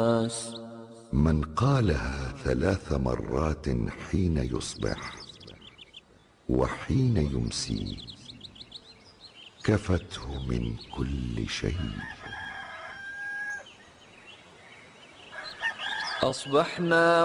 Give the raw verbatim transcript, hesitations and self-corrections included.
من قالها ثلاث مرات حين يصبح وحين يمسي كفته من كل شيء. أصبحنا